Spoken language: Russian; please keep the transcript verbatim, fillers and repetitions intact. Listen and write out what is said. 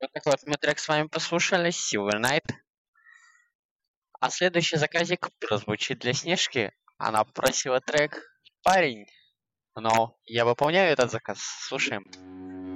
Вот так вот, мы трек с вами послушали, Silver Night. А следующий заказик прозвучит для Снежки. Она попросила трек «Парень». Но я выполняю этот заказ. Слушаем.